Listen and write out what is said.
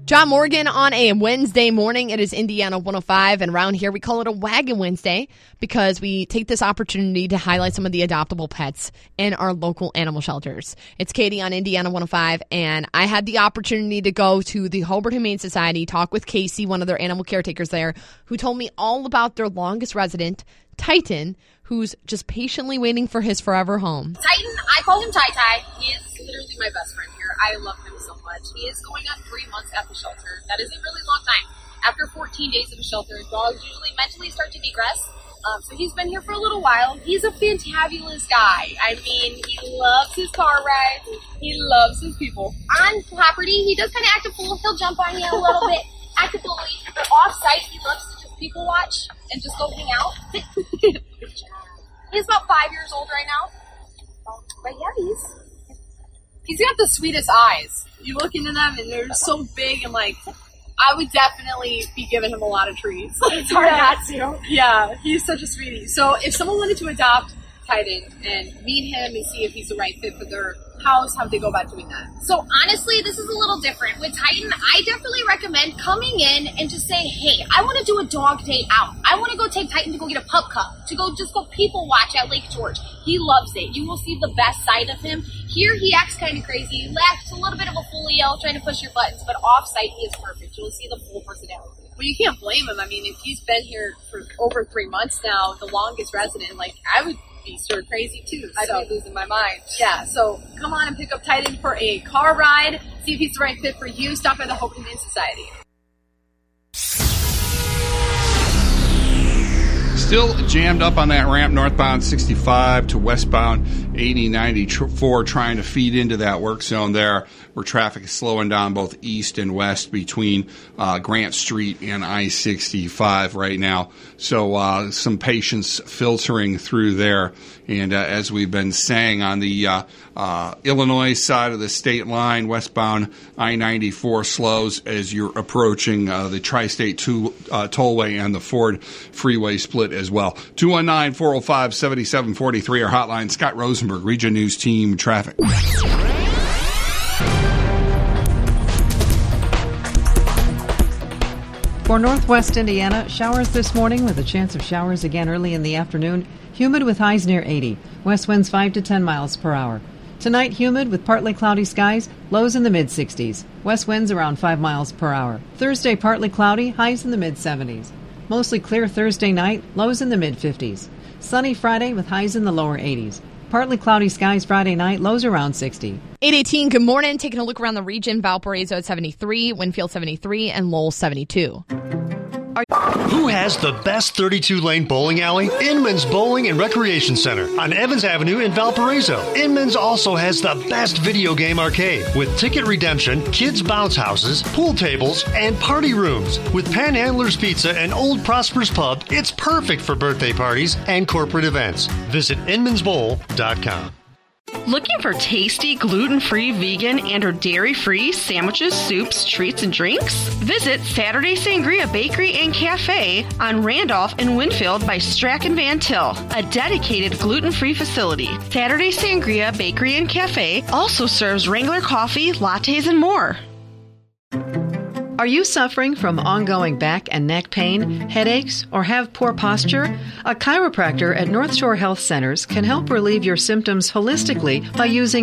John Morgan on a Wednesday morning. It is Indiana 105, and around here we call it a Wagon Wednesday because we take this opportunity to highlight some of the adoptable pets in our local animal shelters. It's Katie on Indiana 105, and I had the opportunity to go to the Hobart Humane Society, talk with Casey, one of their animal caretakers there, who told me all about their longest resident, Titan, who's just patiently waiting for his forever home. Titan, I call him Tai. He is literally my best friend here. I love him so much. He is going on 3 months at the shelter. That is a really long time. After 14 days of the shelter, dogs usually mentally start to degress. So he's been here for a little while. He's a fantabulous guy. I mean, he loves his car rides. He loves his people. On property, he does kind of act a fool. He'll jump on you a little bit, act a bully. But off-site, he loves to just people watch and just go hang out. He's about 5 years old right now. But yeah, he's got the sweetest eyes. You look into them and they're so big and like, I would definitely be giving him a lot of treats. It's hard not to. Yeah, he's such a sweetie. So if someone wanted to adopt Titan and meet him and see if he's the right fit for their house, how would they go about doing that? So honestly, this is a little different. With Titan, I definitely recommend coming in and just say, hey, I want to do a dog day out. I want to go take Titan to go get a pup cup, to go just go people watch at Lake George. He loves it. You will see the best side of him. Here, he acts kind of crazy. He laughs a little bit of a fool yell, trying to push your buttons, but off-site, he is perfect. You'll see the full personality. Well, you can't blame him. I mean, if he's been here for over 3 months now, the longest resident, like, I would be sort of crazy too. I'd be losing my mind. Yeah, so come on and pick up Titan for a car ride. See if he's the right fit for you. Stop by the Hobart Humane Society. Still jammed up on that ramp northbound 65 to westbound 8094, trying to feed into that work zone there, where traffic is slowing down both east and west between Grant Street and I-65 right now. So some patience filtering through there. And as we've been saying, on the Illinois side of the state line, westbound I-94 slows as you're approaching the Tri-State Tollway and the Ford Freeway split as well. 219-405-7743, our hotline. Scott Rosenberg, Region News Team Traffic. For northwest Indiana, showers this morning with a chance of showers again early in the afternoon. Humid with highs near 80. West winds 5 to 10 miles per hour. Tonight, humid with partly cloudy skies, lows in the mid-60s. West winds around 5 miles per hour. Thursday, partly cloudy, highs in the mid-70s. Mostly clear Thursday night, lows in the mid-50s. Sunny Friday with highs in the lower 80s. Partly cloudy skies Friday night, lows around 60. 818, good morning. Taking a look around the region, Valparaiso at 73, Winfield 73, and Lowell 72. Who has the best 32-lane bowling alley? Inman's Bowling and Recreation Center on Evans Avenue in Valparaiso. Inman's also has the best video game arcade with ticket redemption, kids' bounce houses, pool tables, and party rooms. With Panhandler's Pizza and Old Prosper's Pub, it's perfect for birthday parties and corporate events. Visit inmansbowl.com. Looking for tasty, gluten-free, vegan, and or dairy-free sandwiches, soups, treats, and drinks? Visit Saturday Sangria Bakery and Cafe on Randolph and Winfield by Strachan Van Til, a dedicated gluten-free facility. Saturday Sangria Bakery and Cafe also serves Wrangler coffee, lattes, and more. Are you suffering from ongoing back and neck pain, headaches, or have poor posture? A chiropractor at North Shore Health Centers can help relieve your symptoms holistically by using